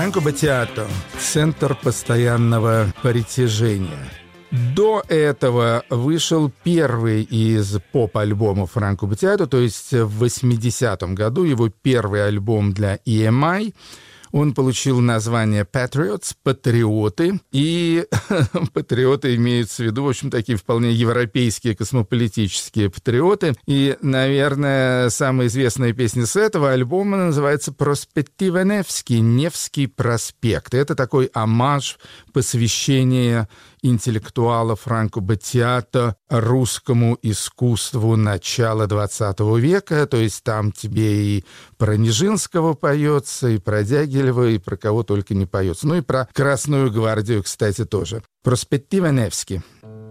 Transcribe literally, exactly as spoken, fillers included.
Франко Баттиато – центр постоянного притяжения. До этого вышел первый из поп-альбомов Франко Баттиато, то есть в восьмидесятом году его первый альбом для и эм ай. Он получил название Patriots, патриоты, и патриоты имеются в виду, в общем, такие вполне европейские космополитические патриоты. И, наверное, самая известная песня с этого альбома называется «Проспектива Невский», «Невский проспект». Это такой оммаж, посвящение интеллектуала Франко Баттиато русскому искусству начала двадцатого века, то есть там тебе и про Нижинского поется, и про Дягилева, и про кого только не поется. Ну и про Красную гвардию, кстати, тоже. «Проспектива Невский».